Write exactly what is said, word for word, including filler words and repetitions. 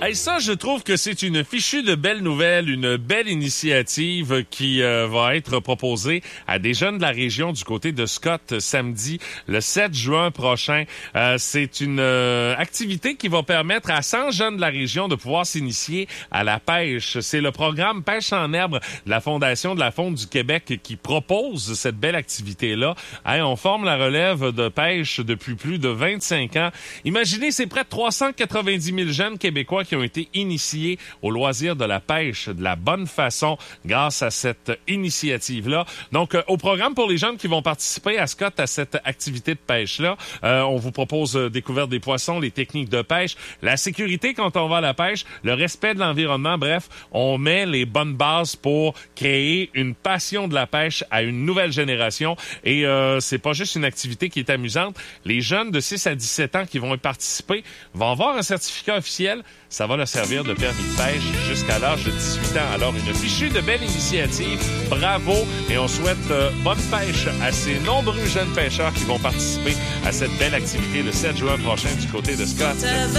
Hey, ça, je trouve que c'est une fichue de belle nouvelle, une belle initiative qui euh, va être proposée à des jeunes de la région du côté de Scott samedi, le sept juin prochain. Euh, c'est une euh, activité qui va permettre à cent jeunes de la région de pouvoir s'initier à la pêche. C'est le programme Pêche en herbe de la Fondation de la Faune du Québec qui propose cette belle activité-là. Hey, on forme la relève de pêche depuis plus de vingt-cinq ans. Imaginez, c'est près de trois cent quatre-vingt-dix mille jeunes Québécois qui ont été initiés au loisir de la pêche de la bonne façon grâce à cette initiative-là. Donc, euh, au programme pour les jeunes qui vont participer à Scott à cette activité de pêche-là, euh, on vous propose euh, découverte des poissons, les techniques de pêche, la sécurité quand on va à la pêche, le respect de l'environnement. Bref, on met les bonnes bases pour créer une passion de la pêche à une nouvelle génération. Et euh, c'est pas juste une activité qui est amusante. Les jeunes de six à dix-sept ans qui vont y participer vont avoir un certificat officiel. Ça va leur servir de permis de pêche jusqu'à l'âge de dix-huit ans. Alors, une fichue de belle initiative. Bravo! Et on souhaite euh, bonne pêche à ces nombreux jeunes pêcheurs qui vont participer à cette belle activité le sept juin prochain du côté de Scott.